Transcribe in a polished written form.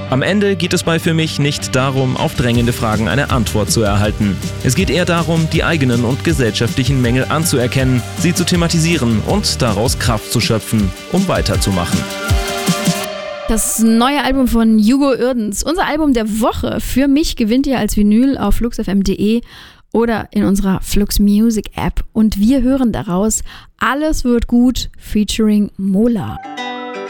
Am Ende geht es bei Für mich nicht darum, auf drängende Fragen eine Antwort zu erhalten. Es geht eher darum, die eigenen und gesellschaftlichen Mängel anzuerkennen, sie zu thematisieren und daraus Kraft zu schöpfen, um weiterzumachen. Das neue Album von Hugo Irdens, unser Album der Woche. Für mich gewinnt ihr als Vinyl auf fluxfm.de oder in unserer Flux Music App. Und wir hören daraus Alles wird gut featuring Mola.